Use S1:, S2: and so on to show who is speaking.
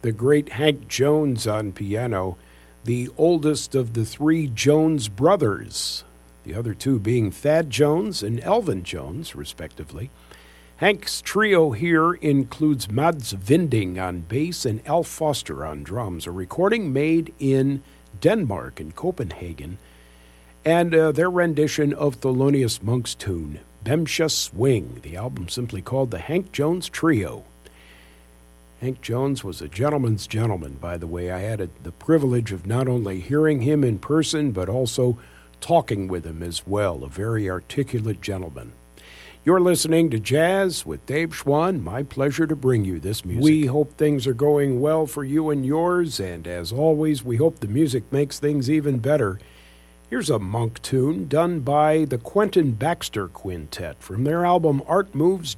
S1: the great Hank Jones on piano, the oldest of the three Jones brothers, the other two being Thad Jones and Elvin Jones, respectively. Hank's trio here includes Mads Vinding on bass and Al Foster on drums, a recording made in Denmark, in Copenhagen, and their rendition of Thelonious Monk's tune, Bemsha Swing, the album simply called the Hank Jones Trio. Hank Jones was a gentleman's gentleman, by the way. I had the privilege of not only hearing him in person, but also talking with him as well, a very articulate gentleman. You're listening to Jazz with Dave Schwann. My pleasure to bring you this music. We hope things are going well for you and yours, and as always, we hope the music makes things even better. Here's a Monk tune done by the Quentin Baxter Quintet from their album Art Moves